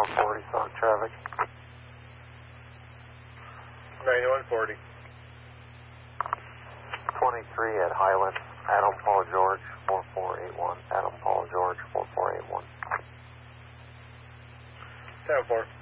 440 South traffic. 9140. 23 at Highland, Adam Paul George 4481. Adam Paul George 4481. 10-4.